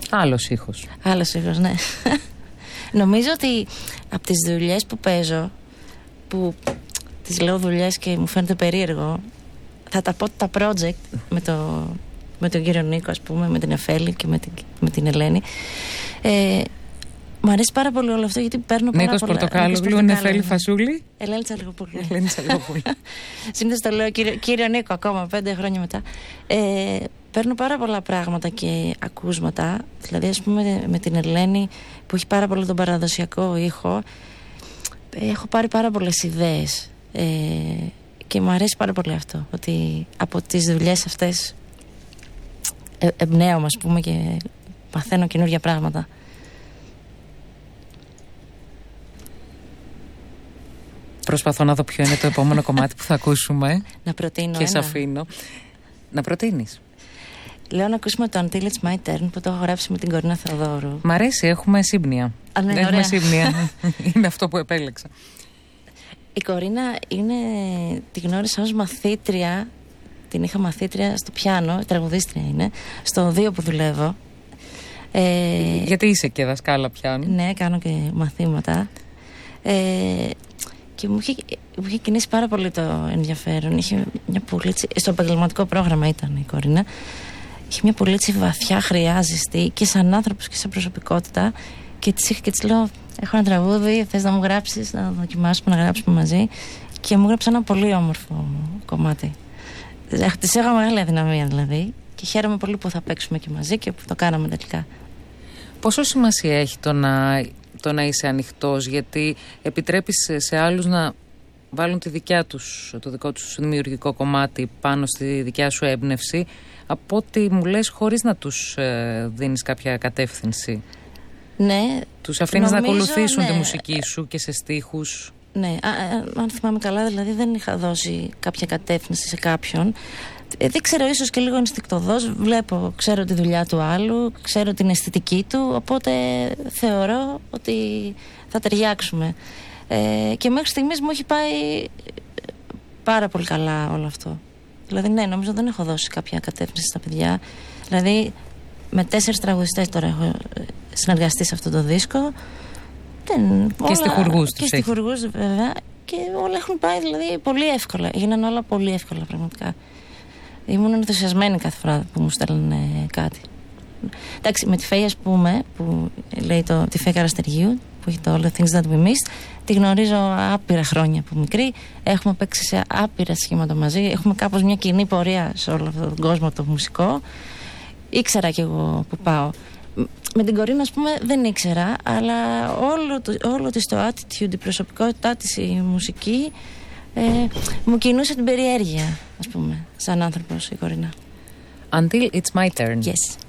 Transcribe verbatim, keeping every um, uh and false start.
Άλλος ήχος. Άλλος ήχος, ναι. Νομίζω ότι από τις δουλειές που παίζω, που τις λέω δουλειές και μου φαίνεται περίεργο, θα τα πω τα project με, το, με τον κύριο Νίκο, ας πούμε, με την Εφέλη και με την, με την Ελένη. Ε, Μ' αρέσει πάρα πολύ όλο αυτό γιατί παίρνω πάρα Νίκος πολλά... Πορτοκάλογλου, Νεφέλη Φασούλη. Ελένη Τσαλιγοπούλου. Ελένη Τσαλιγοπούλου. Συνήθως το λέω κύριο, κύριο Νίκο ακόμα, πέντε χρόνια μετά. Ε, παίρνω πάρα πολλά πράγματα και ακούσματα. Δηλαδή, ας πούμε, με την Ελένη που έχει πάρα πολύ τον παραδοσιακό ήχο, έχω πάρει πάρα πολλές ιδέες. Ε, και μου αρέσει πάρα πολύ αυτό. Ότι από τις δουλειές αυτές ε, εμπνέομαι, ας πούμε, και μαθαίνω καινούργια πράγματα. Προσπαθώ να δω ποιο είναι το επόμενο κομμάτι που θα ακούσουμε. Να προτείνω και ένα. σε αφήνω. Να προτείνεις. Λέω να ακούσουμε το Until It's My Turn που το έχω γράψει με την Κορίνα Θεοδόρου. Μ' αρέσει, έχουμε σύμπνοια. Α, ναι, έχουμε ωραία. σύμπνοια. Είναι αυτό που επέλεξα. Η Κορίνα είναι, τη γνώρισα ως μαθήτρια. Την είχα μαθήτρια στο πιάνο, τραγουδίστρια είναι, στο δύο που δουλεύω. Ε, Γιατί είσαι και δασκάλα πιάνο. Ναι, κάνω και μαθήματα. Ε, και μου είχε, μου είχε κινήσει πάρα πολύ το ενδιαφέρον. Είχε μια πολύ, στο επαγγελματικό πρόγραμμα ήταν η Κορίνα. Είχε μια πολύ βαθιά χρειά ζεστή και σαν άνθρωπος και σαν προσωπικότητα. Και της είχα και της λέω: έχω ένα τραγούδι, θες να μου γράψεις, να δοκιμάσουμε να γράψουμε μαζί. Και μου γράψε ένα πολύ όμορφο κομμάτι. Της έχω μεγάλη αδυναμία δηλαδή. Και χαίρομαι πολύ που θα παίξουμε και μαζί και που το κάναμε τελικά. Πόσο σημασία έχει το να, το να είσαι ανοιχτός, γιατί επιτρέπεις σε άλλους να βάλουν τη δικιά τους, το δικό τους δημιουργικό κομμάτι πάνω στη δικιά σου έμπνευση, από ό,τι μου λες, χωρίς να τους ε, δίνεις κάποια κατεύθυνση. Ναι. Τους αφήνεις νομίζω, να ακολουθήσουν ναι. τη μουσική σου και σε στίχους. Ναι, α, α, αν θυμάμαι καλά, δηλαδή δεν είχα δώσει κάποια κατεύθυνση σε κάποιον. Ε, δεν ξέρω, ίσως και λίγο ενστικτωδώς. Βλέπω, ξέρω τη δουλειά του άλλου, ξέρω την αισθητική του, οπότε θεωρώ ότι θα ταιριάξουμε. Ε, και μέχρι στιγμής μου έχει πάει πάρα πολύ καλά όλο αυτό. Δηλαδή, ναι, νομίζω δεν έχω δώσει κάποια κατεύθυνση στα παιδιά. Δηλαδή, με τέσσερις τραγουδιστές τώρα έχω συνεργαστεί σε αυτό το δίσκο. Δεν, και στιχουργούς τους. Και στιχουργούς, βέβαια. Και όλα έχουν πάει δηλαδή πολύ εύκολα. Έγιναν όλα πολύ εύκολα, πραγματικά. Ήμουν ενθουσιασμένη κάθε φορά που μου στέλνανε κάτι. Εντάξει, με τη Φέη, ας πούμε, που λέει το, τη Φέη Καραστεργίου, που έχει το All the Things That We Missed, τη γνωρίζω άπειρα χρόνια από μικρή. Έχουμε παίξει σε άπειρα σχήματα μαζί. Έχουμε κάπως μια κοινή πορεία σε όλο αυτόν τον κόσμο το μουσικό. Ήξερα κι εγώ που πάω. Με την Κορίνα, ας πούμε, δεν ήξερα, αλλά όλο, το, όλο της το attitude, η προσωπικότητά της, η μουσική, ε, μου κινούσε την περιέργεια, ας πούμε, σαν άνθρωπος η Κορίνα. Until It's My Turn. Yes.